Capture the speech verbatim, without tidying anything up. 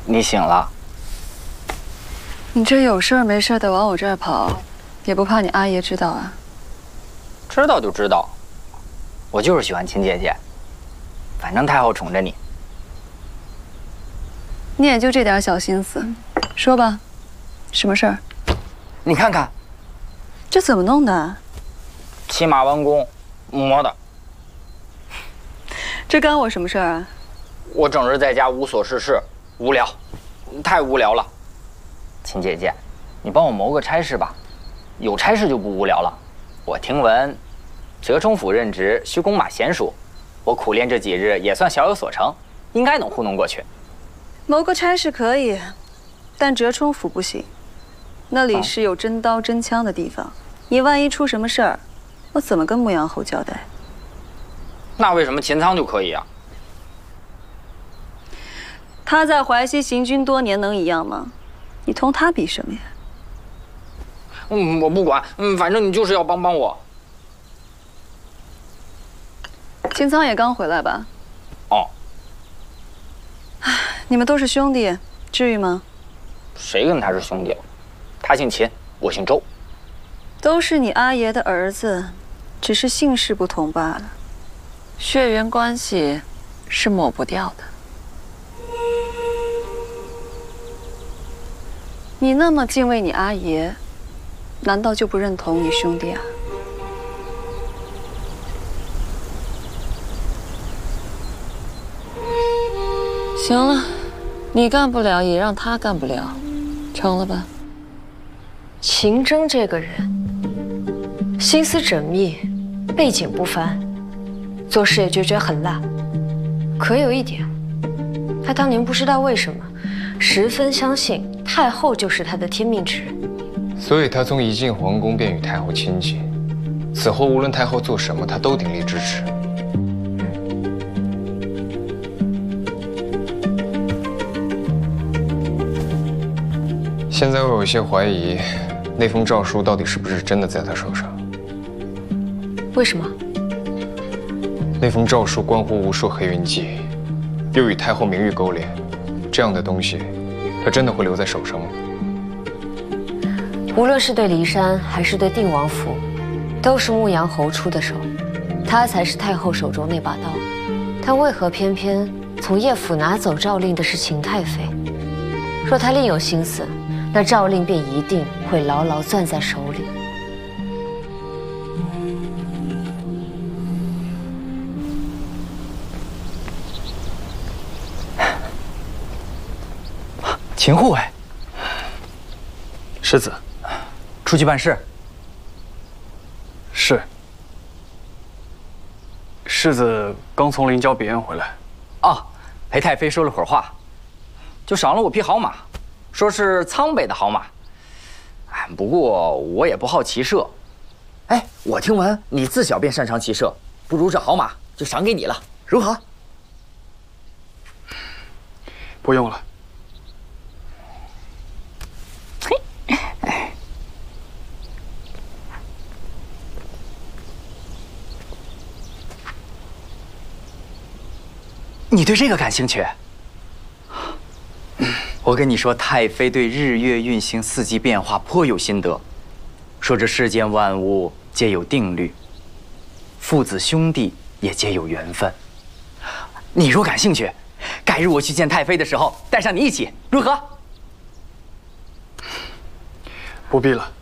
你醒了。 你这有事儿没事儿的往我这儿跑，也不怕你阿爷知道啊？ 知道就知道，我就是喜欢秦姐姐，反正太后宠着你。 你也就这点小心思，说吧，什么事儿？ 你看看， 这怎么弄的？ 骑马弯弓，磨的。 这干我什么事儿啊？ 我整日在家无所事事，无聊，太无聊了。秦姐姐，你帮我谋个差事吧，有差事就不无聊了。我听闻，折冲府任职需弓马娴熟，我苦练这几日也算小有所成，应该能糊弄过去。 谋个差事可以，但折冲府不行，那里是有真刀真枪的地方，你万一出什么事儿，我怎么跟牧羊侯交代？ 那为什么秦苍就可以啊？ 他在淮西行军多年，能一样吗？你同他比什么呀？ 嗯，我不管，嗯，反正你就是要帮帮我。 秦苍也刚回来吧？ 哦。 唉，你们都是兄弟，至于吗？ 谁跟他是兄弟了？他姓秦，我姓周。 都是你阿爷的儿子，只是姓氏不同罢了。血缘关系是抹不掉的。你那么敬畏你阿爷，难道就不认同你兄弟啊？行了，你干不了，也让他干不了，成了吧？ 秦征这个人，心思缜密，背景不凡，做事也决绝狠辣。可有一点，他当年不知道为什么，十分相信太后就是他的天命之人， 所以他从一进皇宫便与太后亲近，此后无论太后做什么，他都鼎力支持。现在我有些怀疑，那封诏书到底是不是真的在他手上？ 为什么？ 那封诏书关乎无数黑云记，又与太后名誉勾连，这样的东西，他真的会留在手上吗？ 无论是对骊山还是对定王府，都是牧羊侯出的手，他才是太后手中那把刀。他为何偏偏从叶府拿走诏令的是秦太妃？若他另有心思，那诏令便一定会牢牢攥在手里。 秦护卫， 世子， 出去办事。 是。世子刚从临郊别院回来。 啊，陪太妃说了会儿话，就赏了我匹好马，说是苍北的好马。哎，不过我也不好骑射。哎，我听闻你自小便擅长骑射，不如这好马就赏给你了，如何？ 不用了。 你对这个感兴趣？我跟你说，太妃对日月运行、四季变化颇有心得，说这世间万物皆有定律，父子兄弟也皆有缘分。你若感兴趣，改日我去见太妃的时候，带上你一起，如何？ 不必了。